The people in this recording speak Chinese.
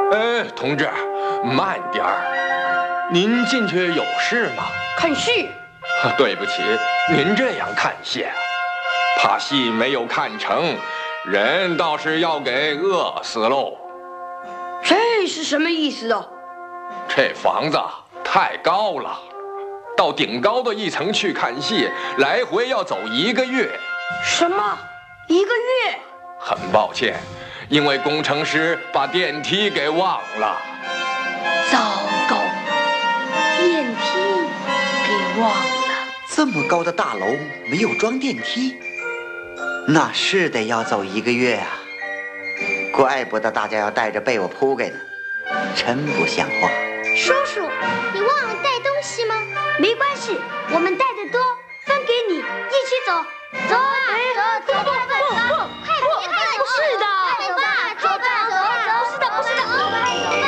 同志，慢点儿。您进去有事吗？ 看戏。 对不起，您这样看戏，怕戏没有看成，人倒是要给饿死喽。 这是什么意思啊？ 这房子太高了，到顶高的一层去看戏，来回要走1个月。 什么？1个月？ 很抱歉，因为工程师把电梯给忘了。 糟糕，电梯给忘了。 这么高的大楼没有装电梯，那是得要走1个月啊！怪不得大家要带着被窝铺盖呢，真不像话。 叔叔，你忘了带东西吗？ 没关系，我们带的多，分给你，一起走。走啊，走，快点，快点！